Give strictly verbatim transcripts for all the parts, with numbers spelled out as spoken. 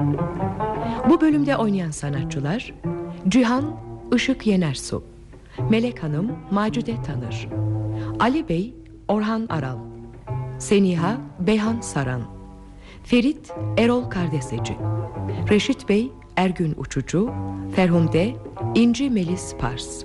Bu bölümde oynayan sanatçılar: Cihan Işık Yenersu, Melek Hanım Macide Tanır, Ali Bey Orhan Aral, Seniha Beyhan Saran, Ferit Erol Kardeseci, Reşit Bey Ergün Uçucu, Ferhunde İnci Melis Pars.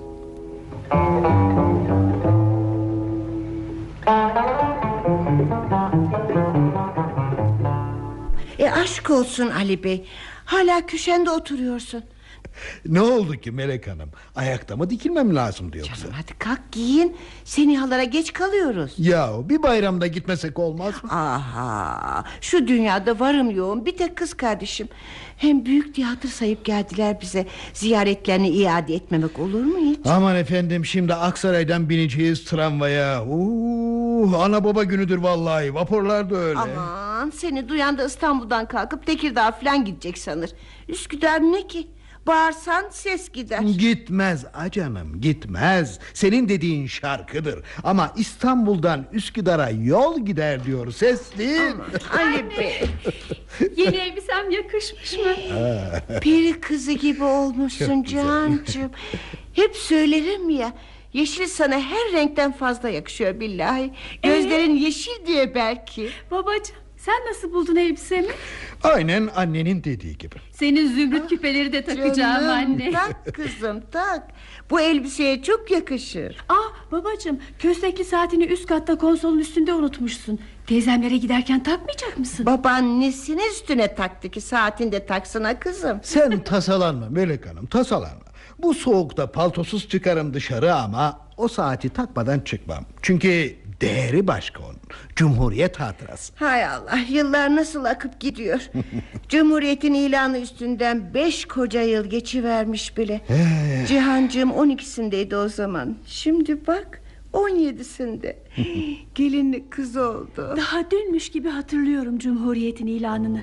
E aşk olsun Ali Bey, hala köşende oturuyorsun. Ne oldu ki Melek Hanım? Ayakta mı dikilmem lazımdı yoksa? Canım hadi kalk giyin, Senihalara geç kalıyoruz. Ya bir bayramda gitmesek olmaz mı? Aha, şu dünyada varım yoğun bir tek kız kardeşim. Hem büyük diye hatır sayıp geldiler bize. Ziyaretlerini iade etmemek olur mu hiç? Aman efendim, şimdi Aksaray'dan bineceğiz tramvaya. Uuu, ana baba günüdür vallahi, vapurlar da öyle. Aman, seni duyan da İstanbul'dan kalkıp Tekirdağ falan gidecek sanır. Üsküdar ne ki? Bağırsan ses gider. Gitmez acanım, gitmez. Senin dediğin şarkıdır. Ama İstanbul'dan Üsküdar'a yol gider diyor, ses değil. Aman Ali Bey, yeni elbisem yakışmış mı? peri kızı gibi olmuşsun Cihancığım. Hep söylerim ya, yeşil sana her renkten fazla yakışıyor billahi. Gözlerin ee? yeşil diye belki. Babacığım, sen nasıl buldun elbisemi? Aynen annenin dediği gibi. Senin zümrüt küpeleri de takacağım Canım, anne. tak kızım tak. Bu elbiseye çok yakışır. Ah babacığım, köstekli saatini üst katta konsolun üstünde unutmuşsun. Teyzemlere giderken takmayacak mısın? Baban nesini üstüne taktı ki saatinde taksana kızım. Sen tasalanma Melek Hanım, tasalanma. Bu soğukta paltosuz çıkarım dışarı ama o saati takmadan çıkmam. Çünkü değeri başka onun. Cumhuriyet hatırası. Hay Allah, yıllar nasıl akıp gidiyor. Cumhuriyetin ilanı üstünden beş koca yıl geçivermiş bile. Ee. Cihancığım on ikisindeydi o zaman. Şimdi bak on yedisinde. Gelinlik kız oldu. Daha dünmüş gibi hatırlıyorum Cumhuriyetin ilanını.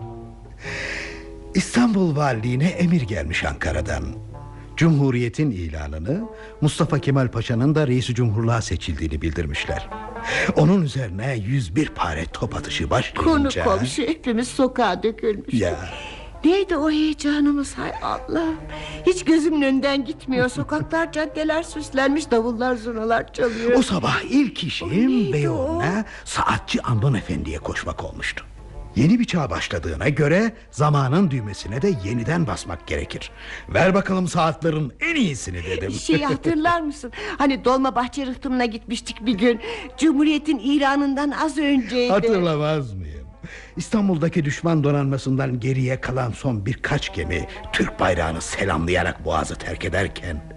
İstanbul Valiliğine emir gelmiş Ankara'dan. Cumhuriyetin ilanını, Mustafa Kemal Paşa'nın da reisi cumhurluğa seçildiğini bildirmişler. Onun üzerine yüz bir pare top atışı başlayınca... Konu komşu hepimiz sokağa dökülmüş. Ya. Neydi o heyecanımız, hay Allah. Hiç gözümün önünden gitmiyor. Sokaklar, caddeler süslenmiş, davullar zurnalar çalıyor. O sabah ilk işim Beyoğlu'na saatçi Andon Efendi'ye koşmak olmuştu. Yeni bir çağ başladığına göre zamanın düğmesine de yeniden basmak gerekir. Ver bakalım saatlerin en iyisini dedim. Şeyi hatırlar mısın? Hani Dolmabahçe rıhtımına gitmiştik bir gün. Cumhuriyetin ilanından az önceydi. Hatırlamaz mıyım? İstanbul'daki düşman donanmasından geriye kalan son birkaç gemi Türk bayrağını selamlayarak boğazı terk ederken